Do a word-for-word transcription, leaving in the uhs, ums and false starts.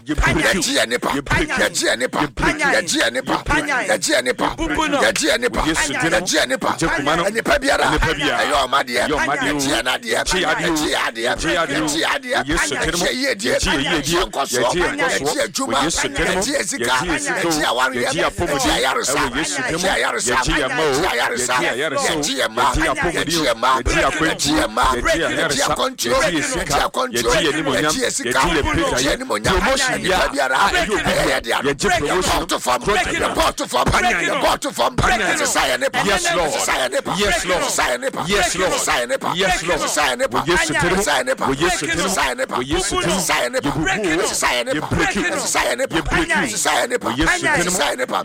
Yajia Nipa, Yajia Nipa, Yajia Nipa, Yajia Nipa, Yajia Nipa, Yajia Nipa, and the Pabiara, your Madia, your Madia, Nadia, Gia, Gia, Gia, Gia, Juma, Jessica, Gia Waria, Gia Yarasa, Gia Yarasa, Gia Yarasa, Gia Ma, Gia Ma, Gia Ma, Gia Concho, Gia Concho, Jessica, Gia Monia. And you report from report from report from yes Lord yes Lord yes Lord yes Lord yes Lord yes Lord